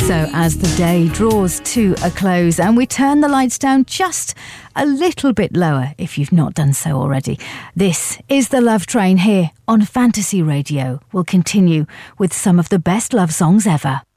So as the day draws to a close and we turn the lights down just a little bit lower, if you've not done so already, this is The Love Train here on Fantasy Radio. We'll continue with some of the best love songs ever.